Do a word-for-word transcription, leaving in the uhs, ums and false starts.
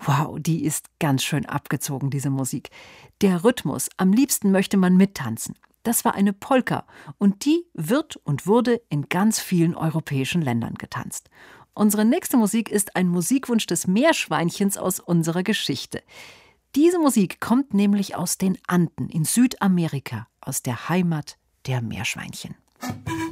Wow, die ist ganz schön abgezogen, diese Musik. Der Rhythmus, am liebsten möchte man mittanzen. Das war eine Polka und die wird und wurde in ganz vielen europäischen Ländern getanzt. Unsere nächste Musik ist ein Musikwunsch des Meerschweinchens aus unserer Geschichte. Diese Musik kommt nämlich aus den Anden in Südamerika, aus der Heimat der Meerschweinchen.